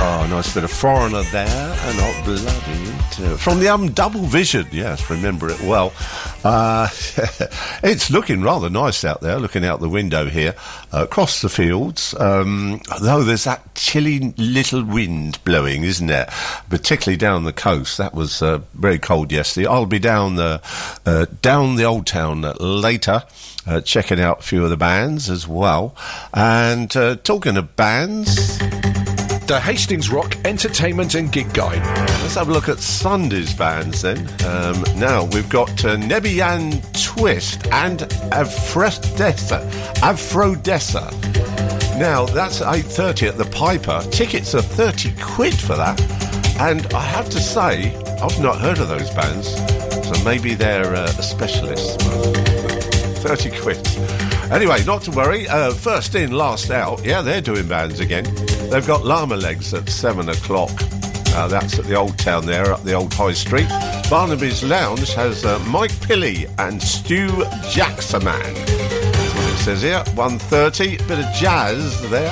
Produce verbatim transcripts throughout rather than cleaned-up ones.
Oh, nice bit of Foreigner there, and Hot Blooded. Uh, from the album Double Vision, yes, remember it well. Uh, it's looking rather nice out there, looking out the window here, uh, across the fields, um, though there's that chilly little wind blowing, isn't there? Particularly down the coast. That was uh, very cold yesterday. I'll be down the, uh, down the Old Town later, uh, checking out a few of the bands as well. And uh, talking of bands... The Hastings Rock Entertainment and Gig Guide. Let's have a look at Sunday's bands then. Um, now, we've got uh, Nebian Twist and Afrodessa. Afrodessa. Now, that's eight thirty at the Piper. Tickets are thirty quid for that. And I have to say, I've not heard of those bands. So maybe they're uh, a specialist. thirty quid. Anyway, not to worry. Uh, first in, last out. Yeah, they're doing bands again. They've got Llama Legs at seven o'clock. Uh, that's at the Old Town there, up the Old High Street. Barnaby's Lounge has uh, Mike Pilley and Stu Jacksaman. That's what it says here. one thirty, bit of jazz there.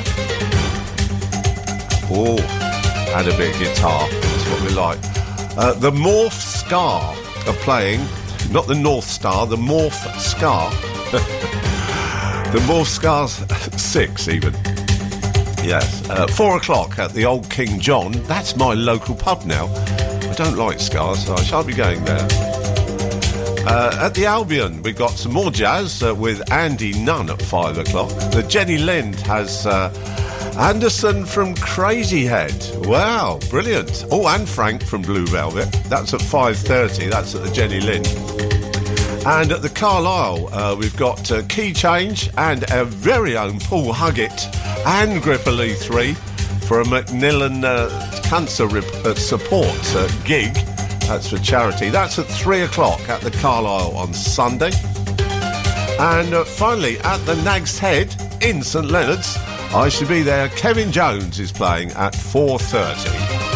Oh, and a bit of guitar. That's what we like. Uh, the Morph Scar are playing, not the North Star, the Morph Scar. The Morph Scar's six, even. Yes. Uh, four o'clock at the Old King John. That's my local pub now. I don't like Scars, so I shan't be going there. Uh, at the Albion, we've got some more jazz uh, with Andy Nunn at five o'clock. The Jenny Lind has uh, Anderson from Crazy Head. Wow, brilliant. Oh, and Frank from Blue Velvet. That's at five thirty. That's at the Jenny Lind. And at the Carlisle, uh, we've got uh, Key Change and our very own Paul Huggett and Gripperly three for a Macmillan uh, Cancer rip- uh, Support uh, gig. That's for charity. That's at three o'clock at the Carlisle on Sunday. And uh, finally, at the Nag's Head in St Leonard's, I should be there. Kevin Jones is playing at four thirty.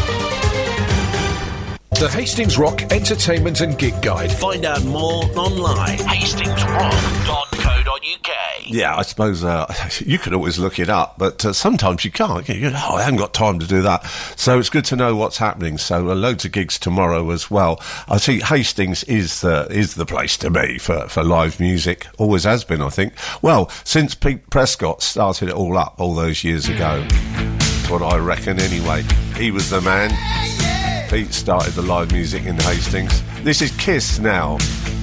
The Hastings Rock Entertainment and Gig Guide. Find out more online. hastings rock dot co dot uk. Yeah, I suppose uh, you can always look it up, but uh, sometimes you can't. You know, oh, I haven't got time to do that. So it's good to know what's happening. So uh, loads of gigs tomorrow as well. I think Hastings is the, is the place to be for, for live music. Always has been, I think. Well, since Pete Prescott started it all up all those years ago. That's what I reckon anyway. He was the man. Pete started the live music in Hastings. This is Kiss now.